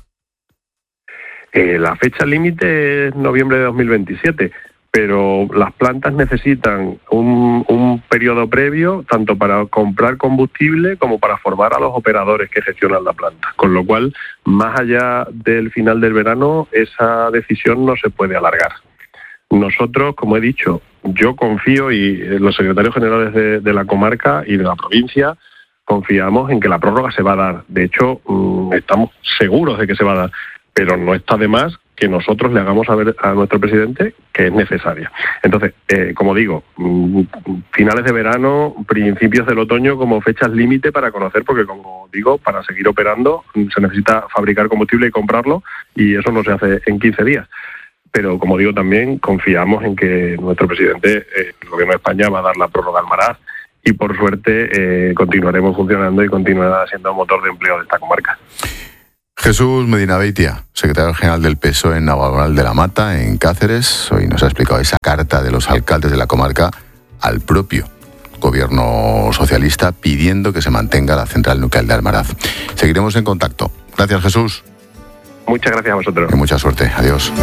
La fecha límite es noviembre de 2027, pero las plantas necesitan un periodo previo tanto para comprar combustible como para formar a los operadores que gestionan la planta. Con lo cual, más allá del final del verano, esa decisión no se puede alargar. Nosotros, como he dicho, yo confío y los secretarios generales de la comarca y de la provincia confiamos en que la prórroga se va a dar. De hecho, estamos seguros de que se va a dar, pero no está de más que nosotros le hagamos saber a nuestro presidente que es necesaria. Entonces, como digo, finales de verano, principios del otoño como fechas límite para conocer, porque como digo, para seguir operando se necesita fabricar combustible y comprarlo, y eso no se hace en 15 días. Pero, como digo, también confiamos en que nuestro presidente, el Gobierno de España, va a dar la prórroga al Almaraz y, por suerte, continuaremos funcionando y continuará siendo motor de empleo de esta comarca. Jesús Medina Beitia, secretario general del PSOE en Navalmoral de la Mata, en Cáceres, hoy nos ha explicado esa carta de los alcaldes de la comarca al propio Gobierno socialista pidiendo que se mantenga la central nuclear de Almaraz. Seguiremos en contacto. Gracias, Jesús. Muchas gracias a vosotros. Y mucha suerte. Adiós.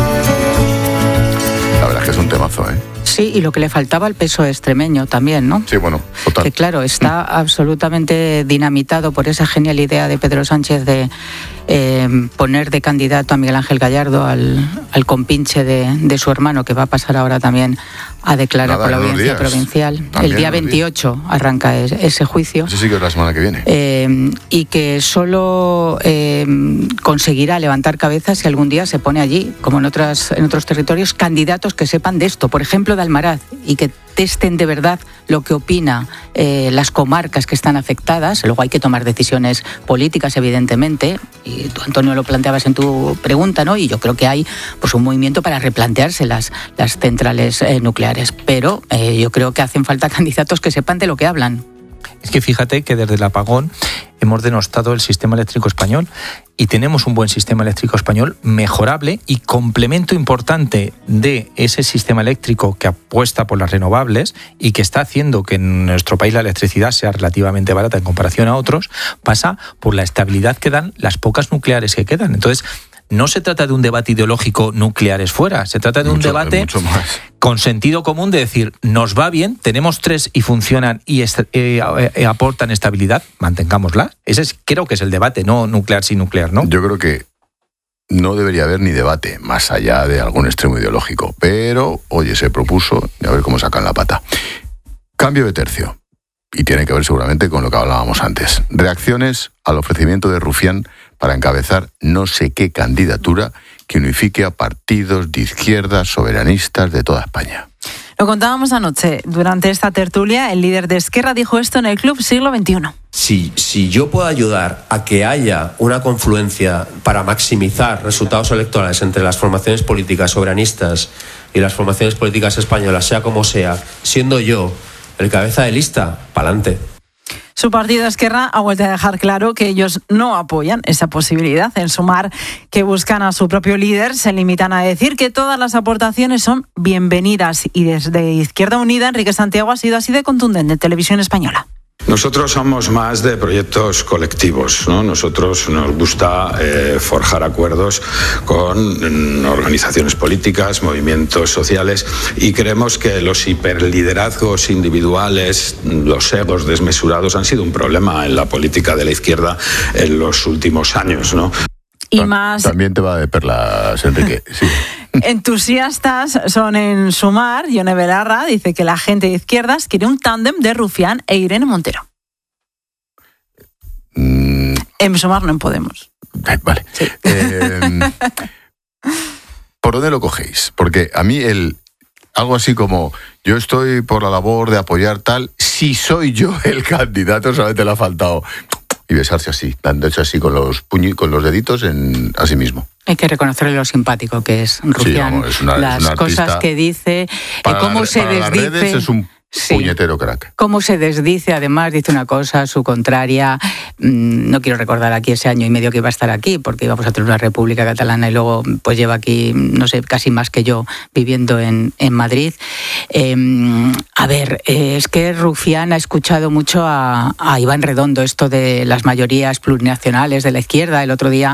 La verdad es que es un temazo, ¿eh? Sí, y lo que le faltaba al PSOE extremeño también, ¿no? Sí, bueno, total. Que claro, está absolutamente dinamitado por esa genial idea de Pedro Sánchez de poner de candidato a Miguel Ángel Gallardo, al compinche de su hermano, que va a pasar ahora también a declarar por la audiencia provincial. También el día 28 arranca ese juicio. Eso sí que es la semana que viene. Y que solo conseguirá levantar cabezas si algún día se pone allí, como en otros territorios, candidatos que sepan de esto, por ejemplo de Almaraz, y que testen de verdad lo que opina las comarcas que están afectadas. Luego hay que tomar decisiones políticas, evidentemente, y tú, Antonio, lo planteabas en tu pregunta, ¿no? Y yo creo que hay pues un movimiento para replantearse las centrales nucleares, pero yo creo que hacen falta candidatos que sepan de lo que hablan. Es que fíjate que desde el apagón hemos denostado el sistema eléctrico español y tenemos un buen sistema eléctrico español mejorable, y complemento importante de ese sistema eléctrico que apuesta por las renovables y que está haciendo que en nuestro país la electricidad sea relativamente barata en comparación a otros, pasa por la estabilidad que dan las pocas nucleares que quedan. Entonces, no se trata de un debate ideológico nucleares fuera, se trata de un debate con sentido común de decir, nos va bien, tenemos 3 y funcionan y aportan estabilidad, mantengámosla. Creo que es el debate, no nuclear sin nuclear, ¿no? Yo creo que no debería haber ni debate, más allá de algún extremo ideológico, pero, oye, se propuso, y a ver cómo sacan la pata. Cambio de tercio, y tiene que ver seguramente con lo que hablábamos antes. Reacciones al ofrecimiento de Rufián para encabezar no sé qué candidatura que unifique a partidos de izquierda soberanistas de toda España. Lo contábamos anoche. Durante esta tertulia, el líder de Esquerra dijo esto en el Club Siglo XXI. Si yo puedo ayudar a que haya una confluencia para maximizar resultados electorales entre las formaciones políticas soberanistas y las formaciones políticas españolas, sea como sea, siendo yo el cabeza de lista, pa'lante. Su partido Esquerra ha vuelto a dejar claro que ellos no apoyan esa posibilidad. En Sumar, que buscan a su propio líder, se limitan a decir que todas las aportaciones son bienvenidas. Y desde Izquierda Unida, Enrique Santiago ha sido así de contundente en Televisión Española. Nosotros somos más de proyectos colectivos, ¿no? Nosotros nos gusta forjar acuerdos con organizaciones políticas, movimientos sociales, y creemos que los hiperliderazgos individuales, los egos desmesurados han sido un problema en la política de la izquierda en los últimos años, ¿no? Y más... También te va de perlas, Enrique. Sí. Entusiastas son en Sumar. Yone Belarra dice que la gente de izquierdas quiere un tándem de Rufián e Irene Montero. En Sumar no en Podemos. Vale. Sí. ¿Por dónde lo cogéis? Porque a mí algo así como yo estoy por la labor de apoyar tal, si soy yo el candidato, solamente le ha faltado y besarse así, dando hecho así con los deditos a sí mismo. Hay que reconocerle lo simpático que es Rufián, las cosas que dice, cómo se desdice. Las redes es un puñetero crack. Cómo se desdice, además dice una cosa, su contraria. No quiero recordar aquí ese año y medio que iba a estar aquí, porque íbamos a tener una República Catalana y luego pues lleva aquí, no sé, casi más que yo viviendo en Madrid. Es que Rufián ha escuchado mucho a Iván Redondo esto de las mayorías plurinacionales de la izquierda. El otro día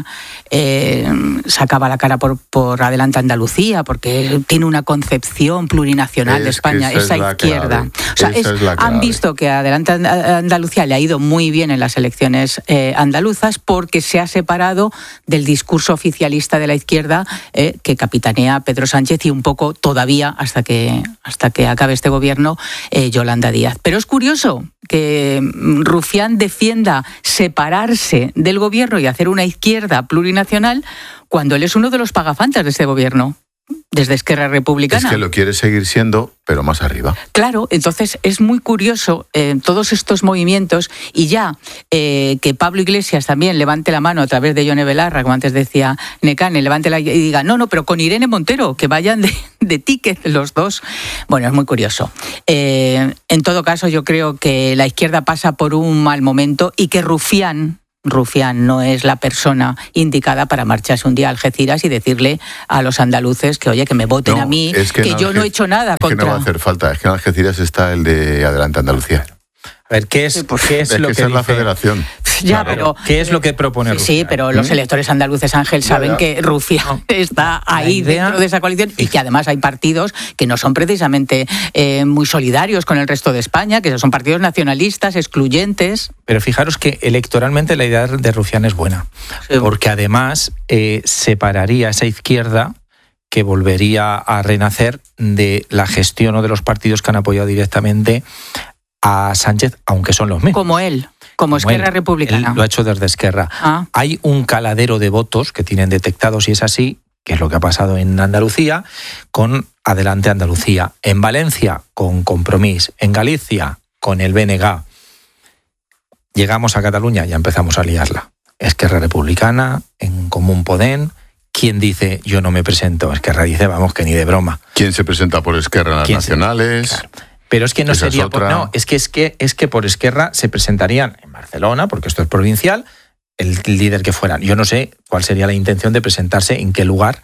sacaba la cara por Adelante Andalucía, porque tiene una concepción plurinacional de España, esa izquierda. O sea, han visto que Adelante Andalucía le ha ido muy bien en las elecciones andaluzas porque se ha separado del discurso oficialista de la izquierda que capitanea Pedro Sánchez y un poco todavía hasta que acabe este gobierno Yolanda Díaz. Pero es curioso que Rufián defienda separarse del gobierno y hacer una izquierda plurinacional cuando él es uno de los pagafantas de este gobierno. Desde Esquerra Republicana. Es que lo quiere seguir siendo, pero más arriba. Claro, entonces es muy curioso todos estos movimientos y ya que Pablo Iglesias también levante la mano a través de Yone Belarra, como antes decía Necane, y diga, no, pero con Irene Montero, que vayan de ticket los dos. Bueno, es muy curioso. En todo caso, yo creo que la izquierda pasa por un mal momento y que Rufián no es la persona indicada para marcharse un día a Algeciras y decirle a los andaluces que, oye, que me voten a mí, que yo no he hecho nada contra... Es que no va a hacer falta, es que en Algeciras está el de Adelante Andalucía. A ver, ¿qué es lo que esa dice? Es la federación. Ya, pero ¿qué es lo que propone Rufián? Sí, pero los electores andaluces, Ángel, saben que Rufián está ahí dentro de esa coalición y que además hay partidos que no son precisamente muy solidarios con el resto de España, que son partidos nacionalistas, excluyentes. Pero fijaros que electoralmente la idea de Rufián es buena, porque además separaría esa izquierda que volvería a renacer de la gestión o de los partidos que han apoyado directamente a Sánchez, aunque son los mismos. Como Esquerra Republicana. Él lo ha hecho desde Esquerra. Hay un caladero de votos que tienen detectados, y es así, que es lo que ha pasado en Andalucía, con Adelante Andalucía. En Valencia, con Compromís. En Galicia, con el BNG. Llegamos a Cataluña y ya empezamos a liarla. Esquerra Republicana, en Común Podem. ¿Quién dice yo no me presento? Esquerra dice, vamos, que ni de broma. ¿Quién se presenta por Esquerra en las nacionales? Claro. Pero es que no sería es que por Esquerra se presentarían en Barcelona, porque esto es provincial, el líder que fueran. Yo no sé cuál sería la intención de presentarse, en qué lugar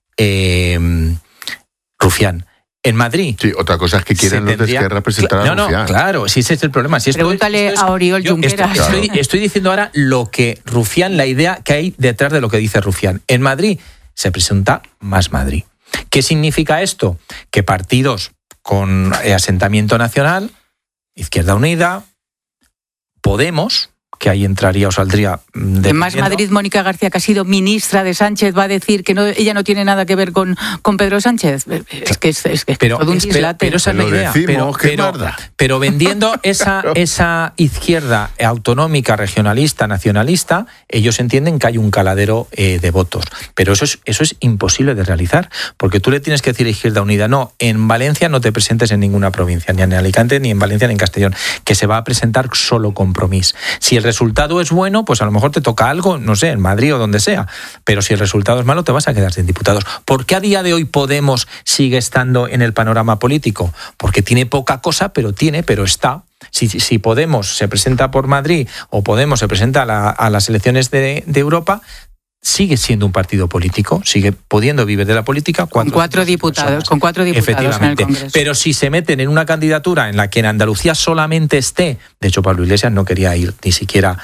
Rufián. En Madrid. Sí, otra cosa es que quieren los de Esquerra presentar a Rufián. No, claro, sí, ese es el problema. Pregúntale a Oriol Junqueras. Estoy diciendo ahora lo que Rufián, la idea que hay detrás de lo que dice Rufián. En Madrid se presenta Más Madrid. ¿Qué significa esto? Que partidos con asentamiento nacional, Izquierda Unida, Podemos, que ahí entraría o saldría. En Más Madrid, Mónica García, que ha sido ministra de Sánchez, va a decir que ella no tiene nada que ver con Pedro Sánchez. Es que es todo un dislate. Pero esa es la idea. Pero vendiendo esa izquierda autonómica, regionalista, nacionalista, ellos entienden que hay un caladero de votos. Pero eso es imposible de realizar, porque tú le tienes que decir a Izquierda Unida, no, en Valencia no te presentes en ninguna provincia, ni en Alicante, ni en Valencia, ni en Castellón, que se va a presentar solo Compromís. Si el resultado es bueno, pues a lo mejor te toca algo, no sé, en Madrid o donde sea. Pero si el resultado es malo, te vas a quedar sin diputados. ¿Por qué a día de hoy Podemos sigue estando en el panorama político? Porque tiene poca cosa, pero está. Si Podemos se presenta por Madrid o Podemos se presenta a las elecciones de Europa, sigue siendo un partido político, sigue pudiendo vivir de la política. Con cuatro diputados efectivamente, en el Congreso. Pero si se meten en una candidatura en la que en Andalucía solamente esté, de hecho Pablo Iglesias no quería ir ni siquiera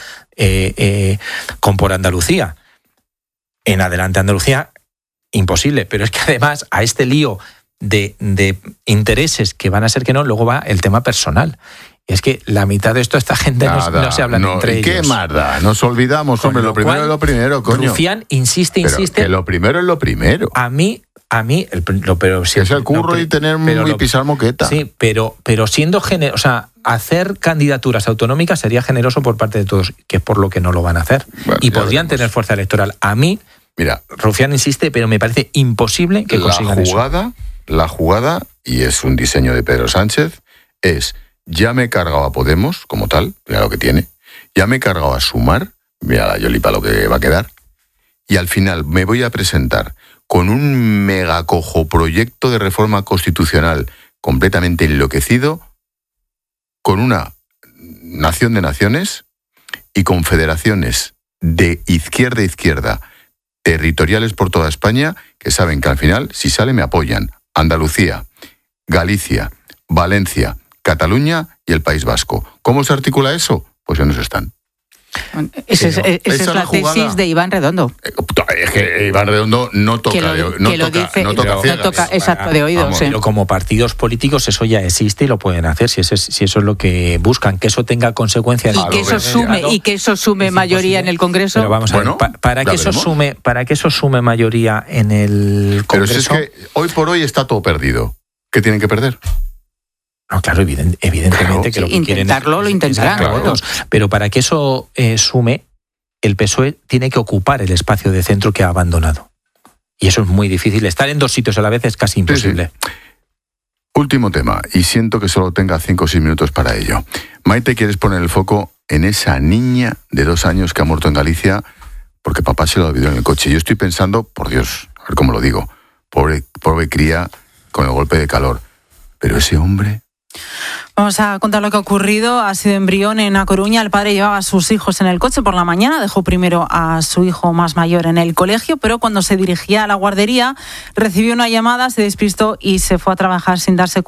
con Por Andalucía, en Adelante Andalucía, imposible. Pero es que además a este lío de intereses que van a ser que no, luego va el tema personal. Es que la mitad de esto, esta gente no se hablan entre ellos. ¿Qué más da? Nos olvidamos, hombre, lo primero es lo primero, coño. Rufián insiste. Que lo primero es lo primero. A mí pero es el curro y tener y pisar moqueta. Sí, pero siendo generoso, o sea, hacer candidaturas autonómicas sería generoso por parte de todos, que es por lo que no lo van a hacer. Bueno, y podrían tener fuerza electoral. A mí, mira, Rufián insiste, pero me parece imposible que consigan eso. La jugada, y es un diseño de Pedro Sánchez, es: ya me he cargado a Podemos, como tal, mira lo que tiene, ya me he cargado a Sumar, mira la Yolipa lo que va a quedar, y al final me voy a presentar con un megacojo proyecto de reforma constitucional completamente enloquecido, con una nación de naciones y con federaciones de izquierda a izquierda, territoriales por toda España, que saben que al final, si sale, me apoyan. Andalucía, Galicia, Valencia, Cataluña y el País Vasco. ¿Cómo se articula eso? Pues en eso están. Esa es la tesis de Iván Redondo. Es que Iván Redondo no toca de oídos. Pero como partidos políticos eso ya existe y lo pueden hacer si eso es lo que buscan, que eso tenga consecuencias. Y que eso sume mayoría en el Congreso. Pero vamos a ver, para que eso sume mayoría en el Congreso. Pero si es que hoy por hoy está todo perdido. ¿Qué tienen que perder? No, claro, evidentemente que lo que intentarlo quieren lo intentarán. Claro. Pero para que eso sume, el PSOE tiene que ocupar el espacio de centro que ha abandonado. Y eso es muy difícil. Estar en dos sitios a la vez es casi imposible. Sí. Último tema, y siento que solo tenga 5 o 6 minutos para ello. Maite, ¿quieres poner el foco en esa niña de 2 años que ha muerto en Galicia porque papá se lo olvidó en el coche? Yo estoy pensando, por Dios, a ver cómo lo digo, pobre cría con el golpe de calor. Pero ese hombre... Vamos a contar lo que ha ocurrido. Ha sido en Brión, en A Coruña. El padre llevaba a sus hijos en el coche por la mañana. Dejó primero a su hijo más mayor en el colegio, pero cuando se dirigía a la guardería recibió una llamada, se despistó y se fue a trabajar sin darse cuenta.